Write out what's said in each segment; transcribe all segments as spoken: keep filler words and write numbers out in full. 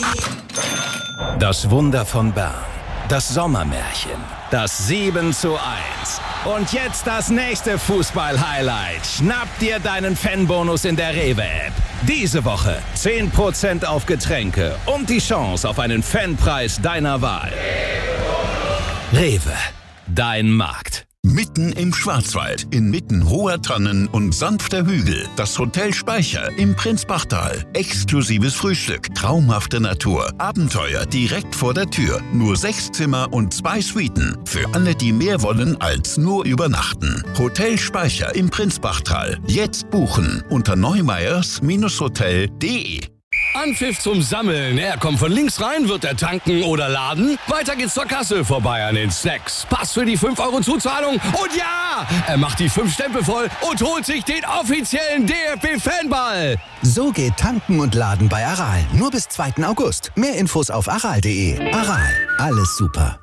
Das Wunder von Bern. Das Sommermärchen. Das sieben zu eins. Und jetzt das nächste Fußball-Highlight. Schnapp dir deinen Fanbonus in der Rewe-App. Diese Woche zehn Prozent auf Getränke und die Chance auf einen Fanpreis deiner Wahl. Rewe. Dein Markt. Mitten im Schwarzwald, inmitten hoher Tannen und sanfter Hügel, das Hotel Speicher im Prinzbachtal. Exklusives Frühstück, traumhafte Natur, Abenteuer direkt vor der Tür. Nur sechs Zimmer und zwei Suiten. Für alle, die mehr wollen als nur übernachten. Hotel Speicher im Prinzbachtal. Jetzt buchen unter neumeyers Hotel punkt de. Anpfiff zum Sammeln. Er kommt von links rein, wird er tanken oder laden. Weiter geht's zur Kasse, vorbei an den Snacks. Pass für die fünf Euro Zuzahlung. Und ja, er macht die fünf Stempel voll und holt sich den offiziellen D F B-Fanball. So geht tanken und laden bei Aral. Nur bis zweiten August. Mehr Infos auf aral punkt de. Aral, alles super.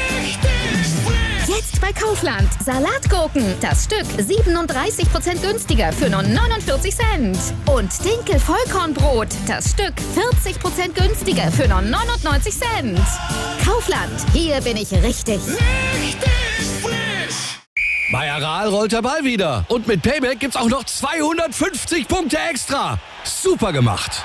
Jetzt bei Kaufland. Salatgurken. Das Stück siebenunddreißig Prozent günstiger für nur neunundvierzig Cent. Und Dinkel-Vollkornbrot. Das Stück vierzig Prozent günstiger für nur neunundneunzig Cent. Kaufland. Hier bin ich richtig. Richtig frisch. Bei Aral rollt der Ball wieder. Und mit Payback gibt's auch noch zweihundertfünfzig Punkte extra. Super gemacht.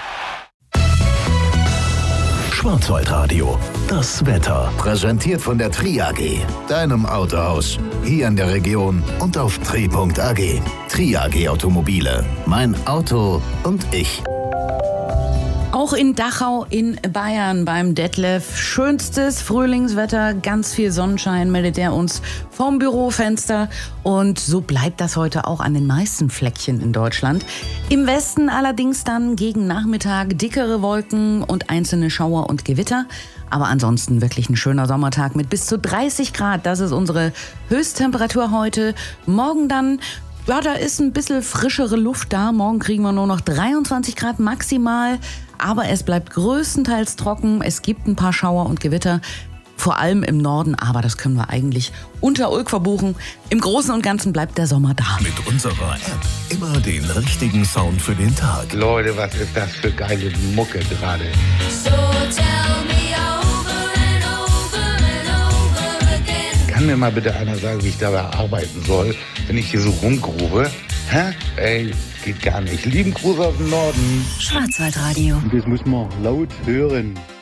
Schwarzwaldradio. Das Wetter. Präsentiert von der Tri A G. Deinem Autohaus. Hier in der Region und auf tri punkt a g. Tri A G Automobile. Mein Auto und ich. Auch in Dachau in Bayern beim Detlef. Schönstes Frühlingswetter, ganz viel Sonnenschein, meldet er uns vom Bürofenster. Und so bleibt das heute auch an den meisten Fleckchen in Deutschland. Im Westen allerdings dann gegen Nachmittag dickere Wolken und einzelne Schauer und Gewitter. Aber ansonsten wirklich ein schöner Sommertag mit bis zu dreißig Grad. Das ist unsere Höchsttemperatur heute. Morgen dann... Ja, da ist ein bisschen frischere Luft da. Morgen kriegen wir nur noch dreiundzwanzig Grad maximal. Aber es bleibt größtenteils trocken. Es gibt ein paar Schauer und Gewitter. Vor allem im Norden. Aber das können wir eigentlich unter Ulk verbuchen. Im Großen und Ganzen bleibt der Sommer da. Mit unserer App immer den richtigen Sound für den Tag. Leute, was ist das für geile Mucke gerade? So tell me over and over and over again. Kann mir mal bitte einer sagen, wie ich dabei arbeiten soll, wenn ich hier so rumgrube? Hä? Ey, geht gar nicht. Lieben Gruß aus dem Norden. Schwarzwaldradio. Und das muss man laut hören.